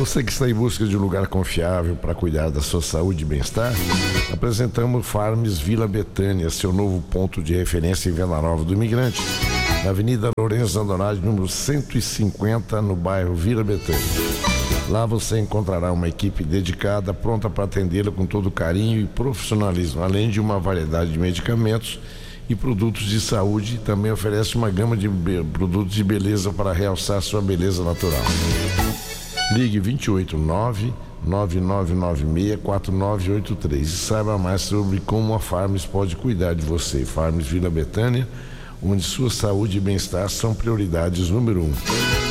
Você que está em busca de um lugar confiável para cuidar da sua saúde e bem-estar, apresentamos Farms Vila Betânia, seu novo ponto de referência em Venda Nova do Imigrante, na Avenida Lourenço Andrade, número 150, no bairro Vila Betânia. Lá você encontrará uma equipe dedicada, pronta para atendê-la com todo carinho e profissionalismo, além de uma variedade de medicamentos e produtos de saúde. Também oferece uma gama de produtos de beleza para realçar sua beleza natural. Ligue 289-9996-4983 e saiba mais sobre como a Farms pode cuidar de você. Farms Vila Betânia, onde sua saúde e bem-estar são prioridades número 1.